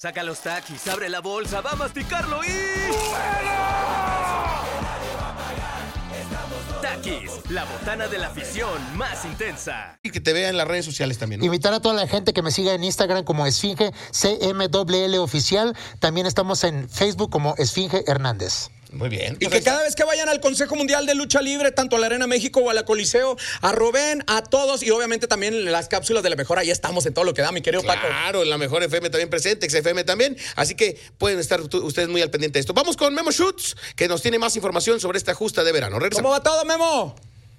Saca los Takis, abre la bolsa, va a masticarlo y... Takis, la botana de la afición más intensa. Y que te vea en las redes sociales también, ¿no? Invitar a toda la gente que me siga en Instagram como Esfinge CMLL Oficial. También estamos en Facebook como Esfinge Hernández. Muy bien. Y que cada vez que vayan al Consejo Mundial de Lucha Libre, tanto a la Arena México o a la Coliseo, arroben a todos y obviamente también las cápsulas de la mejor. Ahí estamos en todo lo que da, mi querido Paco. Claro, en la mejor FM también presente, XFM también. Así que pueden estar ustedes muy al pendiente de esto. Vamos con Memo Schutz, que nos tiene más información sobre esta justa de verano. ¿Cómo va todo, Memo?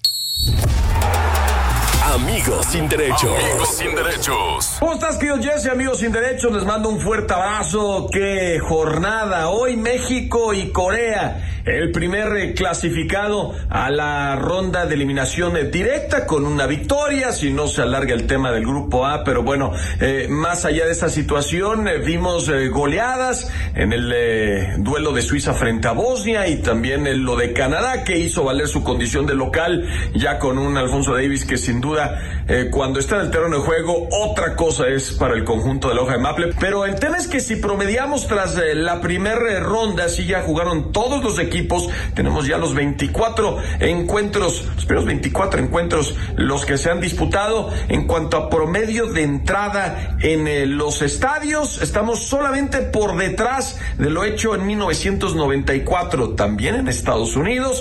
Amigos sin derechos. Amigos sin derechos. ¿Cómo estás, querido Jesse? Amigos sin derechos, les mando un fuerte abrazo. ¡Qué jornada! Hoy México y Corea, el primer clasificado a la ronda de eliminación directa con una victoria, si no se alarga el tema del grupo A, pero bueno, más allá de esta situación, vimos goleadas en el duelo de Suiza frente a Bosnia y también en lo de Canadá, que hizo valer su condición de local, ya con un Alfonso Davies que sin duda cuando está en el terreno de juego, otra cosa es para el conjunto de la hoja de Maple. Pero el tema es que si promediamos tras la primera ronda, si ya jugaron todos los equipos, tenemos ya los 24 encuentros, los primeros 24 encuentros, los que se han disputado. En cuanto a promedio de entrada en los estadios, estamos solamente por detrás de lo hecho en 1994, también en Estados Unidos,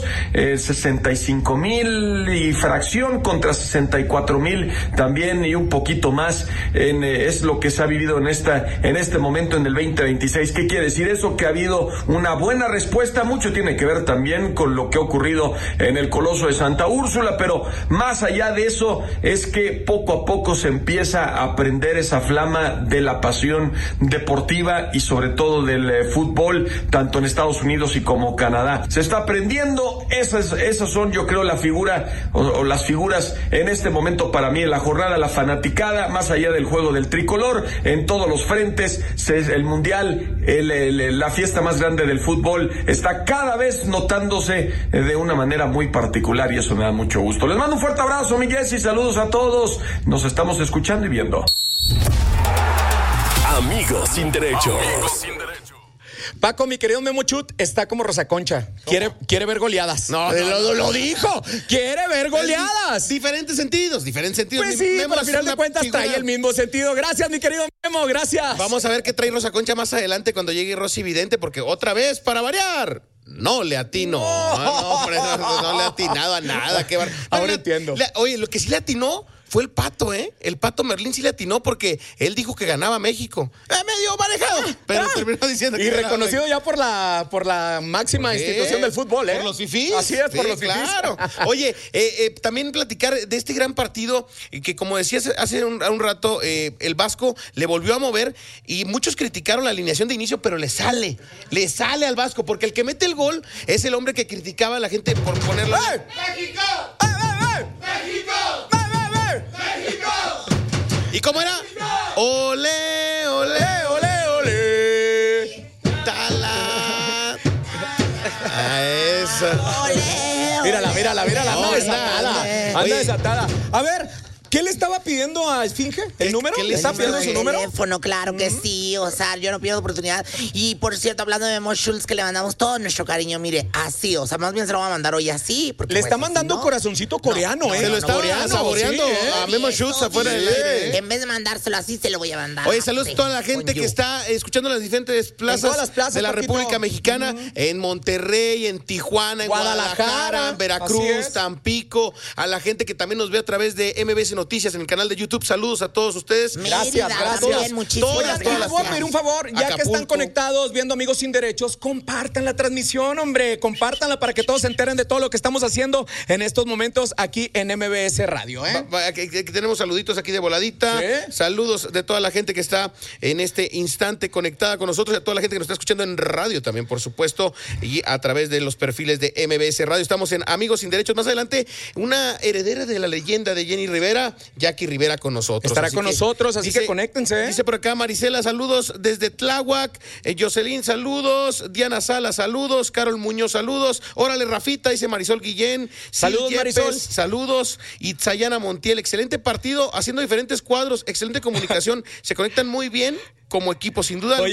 65,000 y fracción contra 64,000 también y un poquito más es lo que se ha vivido en este momento en el 2026. ¿Qué quiere decir eso? Que ha habido una buena respuesta. Mucho tiene que ver también con lo que ha ocurrido en el Coloso de Santa Úrsula, pero más allá de eso es que poco a poco se empieza a prender esa flama de la pasión deportiva y sobre todo del fútbol, tanto en Estados Unidos y como Canadá. Se está aprendiendo. Esas son, yo creo, la figura o las figuras en este momento para mí en la jornada, la fanaticada, más allá del juego del tricolor, en todos los frentes, el mundial, la fiesta más grande del fútbol, está cada vez notándose de una manera muy particular y eso me da mucho gusto. Les mando un fuerte abrazo, mi Jessy, saludos a todos, nos estamos escuchando y viendo. Amigos sin derechos. Amigos sin derechos. Paco, mi querido Memo Chut, está como Rosa Concha. Quiere ver goleadas. No, lo dijo. Quiere ver goleadas. Diferentes sentidos. Pues sí, pero al final de cuentas trae el mismo sentido. Gracias, mi querido Memo, gracias. Vamos a ver qué trae Rosa Concha más adelante cuando llegue Rosy Vidente, porque otra vez, para variar, no le atino. No, le ha atinado a nada. Ahora entiendo. Oye, lo que sí le atinó fue el Pato, ¿eh? El Pato Merlín sí le atinó porque él dijo que ganaba México. Medio manejado, pero terminó diciendo que y reconocido México. Ya por la máxima institución del fútbol, ¿eh? Por los fifís. Así es, por los fifís. Claro. Oye, también platicar de este gran partido que, como decías hace un rato, el Vasco le volvió a mover y muchos criticaron la alineación de inicio, pero le sale al Vasco, porque el que mete el gol es el hombre que criticaba a la gente por ponerlo. ¡Hey! ¡México! ¡México! ¡México! ¿Y cómo era? ¡Ole, ole, ole, ole! ¡Tala! A esa. Mírala. Anda desatada. A ver, ¿qué le estaba pidiendo a Esfinge? ¿El número? ¿Le está pidiendo su número? Teléfono, claro que sí. O sea, yo no pierdo oportunidad. Y por cierto, hablando de Memo Schultz, que le mandamos todo nuestro cariño, mire, así. O sea, más bien se lo va a mandar hoy así. Porque, le está mandando corazoncito coreano, ¿eh? Se lo está saboreando a Memo Schultz afuera del aire. En vez de mandárselo así, se lo voy a mandar. Oye, saludos a toda la gente que está escuchando las diferentes plazas de la República Mexicana, en Monterrey, en Tijuana, en Guadalajara, en Veracruz, Tampico, a la gente que también nos ve a través de MBS Noticias en el canal de YouTube. Saludos a todos ustedes. Gracias. Muchísimas gracias. Voy a pedir un favor, ya Acapulco. que están conectados viendo Amigos sin Derechos, compartan la transmisión, hombre, compártanla para que todos se enteren de todo lo que estamos haciendo en estos momentos aquí en MBS Radio, ¿eh? Que tenemos saluditos aquí de voladita. ¿Sí? Saludos de toda la gente que está en este instante conectada con nosotros y a toda la gente que nos está escuchando en radio también, por supuesto, y a través de los perfiles de MBS Radio. Estamos en Amigos sin Derechos. Más adelante, una heredera de la leyenda de Jenny Rivera, Jackie Rivera, con nosotros. Estará con nosotros, así que conéctense. Dice por acá Marisela, saludos desde Tláhuac. Jocelyn, saludos. Diana Sala, saludos. Carol Muñoz, saludos. Órale, Rafita, dice Marisol Guillén. Saludos, Marisol. Saludos. Itzayana Montiel, excelente partido, haciendo diferentes cuadros, excelente comunicación. Se conectan muy bien como equipo, sin duda.